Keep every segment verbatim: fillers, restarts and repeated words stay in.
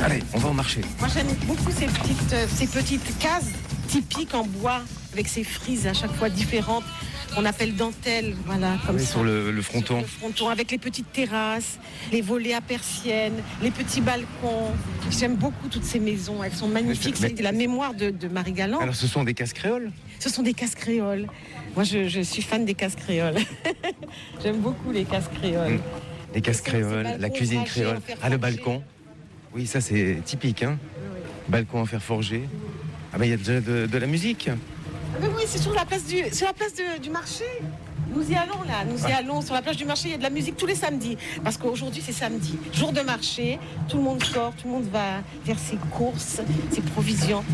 Allez, on va au marché. Moi j'aime beaucoup ces petites, euh, ces petites cases typiques en bois, avec ces frises à chaque fois différentes, qu'on appelle dentelles, voilà, comme Oui, ça. sur le, le fronton. Sur le fronton, avec les petites terrasses, les volets à persiennes, les petits balcons. J'aime beaucoup toutes ces maisons, elles sont magnifiques. Mais- C'est la mémoire de, de Marie Galland. Alors, ce sont des cases créoles? Ce sont des cases créoles. Moi, je, je suis fan des cases créoles. J'aime beaucoup les cases créoles. Mmh. Les cases Ces- ces créoles, la balcons cuisine dragés créole. en fer Ah, le forgé. balcon. Oui, ça, c'est typique, hein. Balcon en fer forgé. Ah, ben, il y a déjà de, de la musique. Ah, mais oui, c'est sur la place du, sur la place de- du marché. Nous y allons là, nous y Ouais. allons sur la plage du marché. Il y a de la musique tous les samedis. Parce qu'aujourd'hui, c'est samedi. Jour de marché, tout le monde sort, tout le monde va faire ses courses, ses provisions.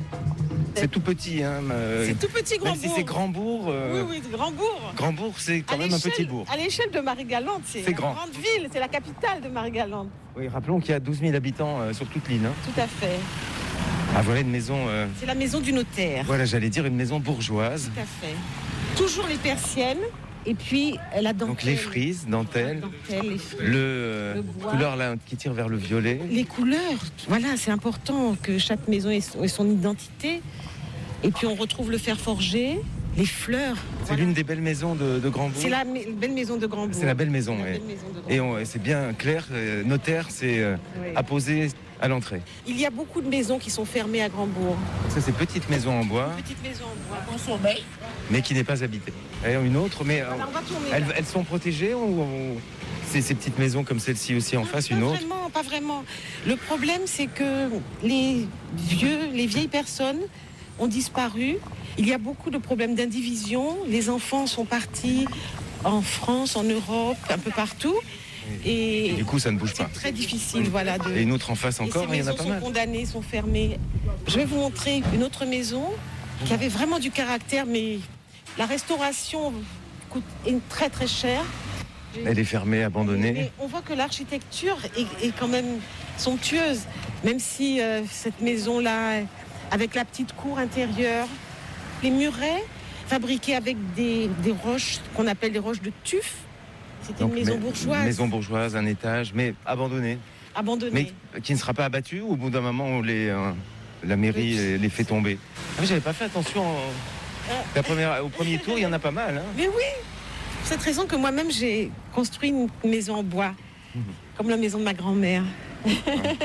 C'est tout petit, hein. euh, C'est tout petit Même Grandbourg. si c'est Grandbourg. euh, Oui, oui, Grandbourg. Grandbourg, c'est quand À même un l'échelle- petit bourg. À l'échelle de Marie-Galante, c'est C'est une grand. grande ville, c'est la capitale de Marie-Galante. Oui, rappelons qu'il y a douze mille habitants euh, sur toute l'île. Hein. Tout à fait. Ah, voilà une maison. euh, C'est la maison du notaire. Voilà, j'allais dire une maison bourgeoise. Tout à fait. Toujours les persiennes et puis euh, la dentelle. Donc les frises, dentelles, La dentelle, les frises. le, euh, Le bois. couleur là qui tire vers le violet. Les couleurs, voilà, c'est important que chaque maison ait son, ait son identité. Et puis on retrouve le fer forgé, les fleurs. C'est Voilà. l'une des belles maisons de, de Grandbourg. C'est la me- belle maison de Grandbourg. C'est la belle maison, La ouais. belle maison de Grandbourg. Et on- c'est bien clair, euh, notaire, c'est euh, Oui. apposé à l'entrée. Il y a beaucoup de maisons qui sont fermées à Grandbourg. Ça, c'est petite maison en bois, Petite maison en bois. mais qui n'est pas habitée. Et une autre, mais euh, Alors on va tourner. elles, là. elles sont protégées ou, ou c'est ces petites maisons comme celle-ci aussi en Non, face, pas une autre? vraiment, pas vraiment. Le problème, c'est que les vieux, les vieilles personnes ont disparu. Il y a beaucoup de problèmes d'indivision. Les enfants sont partis en France, en Europe, un peu partout. Et, Et du coup, ça ne bouge pas. c'est très difficile, voilà. De... Et une autre en face Et encore, ces il y en a maisons pas sont mal. condamnées, sont fermées. Je vais vous montrer une autre maison qui avait vraiment du caractère, mais la restauration coûte est très très cher. Elle est fermée, abandonnée. Mais on voit que l'architecture est, est quand même somptueuse, même si euh, cette maison-là, avec la petite cour intérieure, les murets fabriqués avec des, des roches qu'on appelle des roches de tuf. C'était une Donc, maison mais- bourgeoise, Maison bourgeoise, un étage, mais abandonnée. abandonnée. Mais qui ne sera pas abattue ou au bout d'un moment où les, euh, la mairie Oui. les, les fait tomber? Ah, mais j'avais pas fait attention. en- La première, au premier tour, il y en a pas mal. Hein. Mais oui, pour cette raison que moi-même j'ai construit une maison en bois, comme la maison de ma grand-mère.